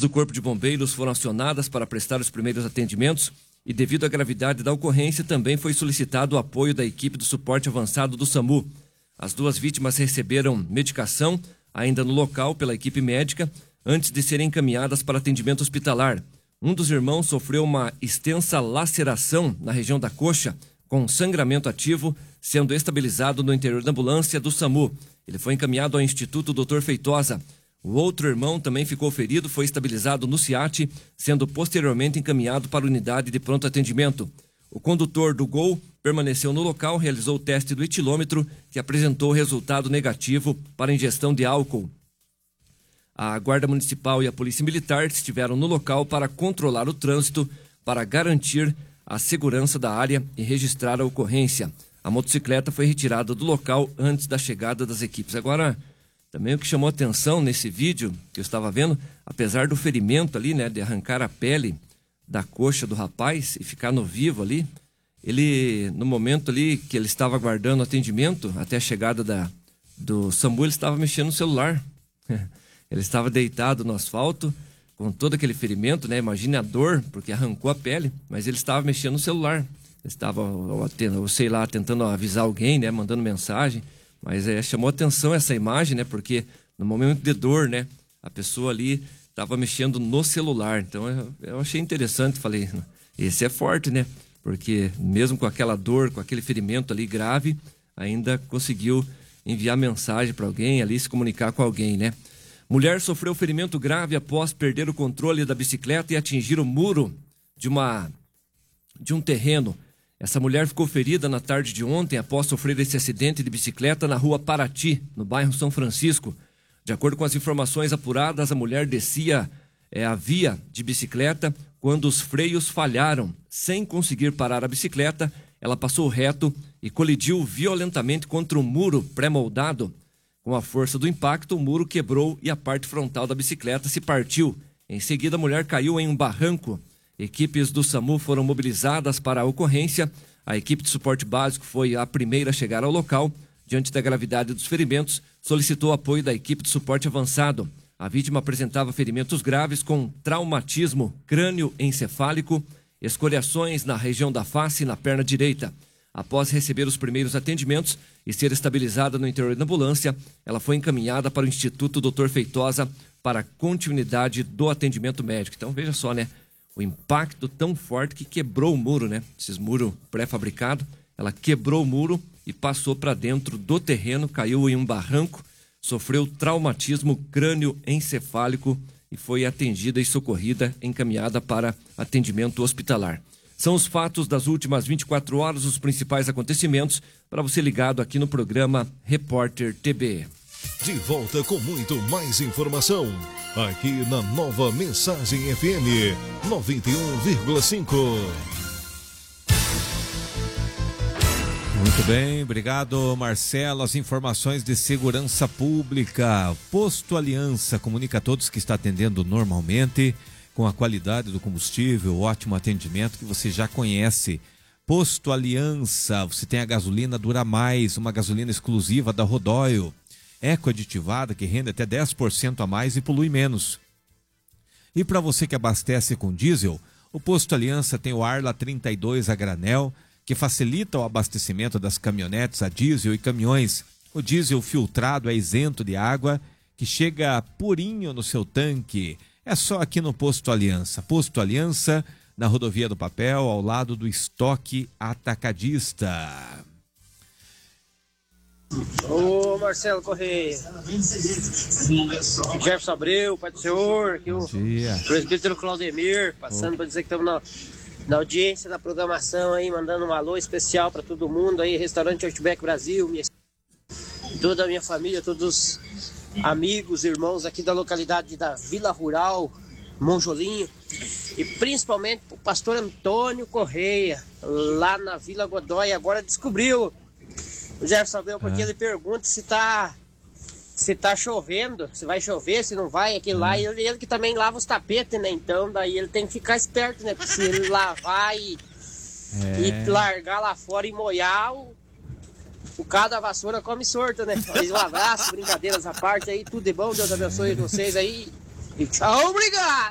do Corpo de Bombeiros foram acionadas para prestar os primeiros atendimentos e, devido à gravidade da ocorrência, também foi solicitado o apoio da equipe do suporte avançado do SAMU. As duas vítimas receberam medicação ainda no local pela equipe médica antes de serem encaminhadas para atendimento hospitalar. Um dos irmãos sofreu uma extensa laceração na região da coxa, com sangramento ativo, sendo estabilizado no interior da ambulância do SAMU. Ele foi encaminhado ao Instituto Dr. Feitosa. O outro irmão também ficou ferido, foi estabilizado no CIAT, sendo posteriormente encaminhado para a unidade de pronto atendimento. O condutor do Gol permaneceu no local, realizou o teste do etilômetro, que apresentou resultado negativo para ingestão de álcool. A Guarda Municipal e a Polícia Militar estiveram no local para controlar o trânsito, para garantir a segurança da área e registrar a ocorrência. A motocicleta foi retirada do local antes da chegada das equipes. Agora, também o que chamou atenção nesse vídeo que eu estava vendo, apesar do ferimento ali, né, de arrancar a pele da coxa do rapaz e ficar no vivo ali, ele, no momento ali que ele estava aguardando atendimento, até a chegada do SAMU, ele estava mexendo no celular. Ele estava deitado no asfalto, com todo aquele ferimento, né? Imagine a dor, porque arrancou a pele, mas ele estava mexendo no celular. Ele estava, ou sei lá, tentando avisar alguém, né? Mandando mensagem. Mas chamou atenção essa imagem, né? Porque no momento de dor, né? A pessoa ali estava mexendo no celular. Então eu achei interessante, falei, esse é forte, né? Porque mesmo com aquela dor, com aquele ferimento ali grave, ainda conseguiu enviar mensagem para alguém ali, se comunicar com alguém, né? Mulher sofreu ferimento grave após perder o controle da bicicleta e atingir o muro de um terreno. Essa mulher ficou ferida na tarde de ontem após sofrer esse acidente de bicicleta na rua Paraty, no bairro São Francisco. De acordo com as informações apuradas, a mulher descia a via de bicicleta quando os freios falharam. Sem conseguir parar a bicicleta, ela passou reto e colidiu violentamente contra um muro pré-moldado. Com a força do impacto, o muro quebrou e a parte frontal da bicicleta se partiu. Em seguida, a mulher caiu em um barranco. Equipes do SAMU foram mobilizadas para a ocorrência. A equipe de suporte básico foi a primeira a chegar ao local. Diante da gravidade dos ferimentos, solicitou o apoio da equipe de suporte avançado. A vítima apresentava ferimentos graves com traumatismo crânioencefálico, escoriações na região da face e na perna direita. Após receber os primeiros atendimentos e ser estabilizada no interior da ambulância, ela foi encaminhada para o Instituto Dr. Feitosa para a continuidade do atendimento médico. Então veja só, né? O impacto tão forte que quebrou o muro, né? Esses muros pré-fabricados, ela quebrou o muro e passou para dentro do terreno, caiu em um barranco, sofreu traumatismo crânioencefálico e foi atendida e socorrida, encaminhada para atendimento hospitalar. São os fatos das últimas 24 horas, os principais acontecimentos, para você ligado aqui no programa Repórter TB. De volta com muito mais informação, aqui na Nova Mensagem FM 91,5. Muito bem, obrigado Marcelo. As informações de segurança pública. Posto Aliança comunica a todos que está atendendo normalmente, com a qualidade do combustível, ótimo atendimento que você já conhece. Posto Aliança, você tem a gasolina Dura Mais, uma gasolina exclusiva da Rodóio, eco-aditivada que rende até 10% a mais e polui menos. E para você que abastece com diesel, o Posto Aliança tem o Arla 32 a granel, que facilita o abastecimento das caminhonetes a diesel e caminhões. O diesel filtrado é isento de água, que chega purinho no seu tanque. É só aqui no Posto Aliança. Posto Aliança, na Rodovia do Papel, ao lado do Estoque Atacadista. Ô Marcelo Correia, Jefferson Abreu, Pai do Senhor, aqui o presbítero Claudemir, passando para dizer que estamos na audiência da programação aí, mandando um alô especial para todo mundo aí, Restaurante Outback Brasil, toda a minha família, todos os amigos, irmãos aqui da localidade da Vila Rural, Monjolinho, e principalmente o pastor Antônio Correia, lá na Vila Godoy, agora descobriu o Jefferson Abreu, porque ele pergunta se tá chovendo, se vai chover, se não vai, aquele lá, e ele que também lava os tapetes, né, então daí ele tem que ficar esperto, né, porque se ele lavar e largar lá fora e molhar, o cara da vassoura come sorto, né. Mas um abraço, brincadeiras à parte aí, tudo de bom, Deus abençoe vocês aí, e tchau, obrigado!